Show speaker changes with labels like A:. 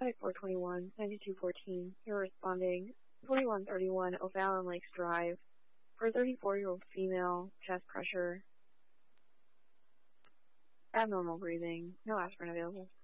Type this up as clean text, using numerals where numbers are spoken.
A: 421, 9214. You're responding 2131 O'Fallon Lakes Drive for a 34-year-old female, chest pressure, abnormal breathing, no aspirin available.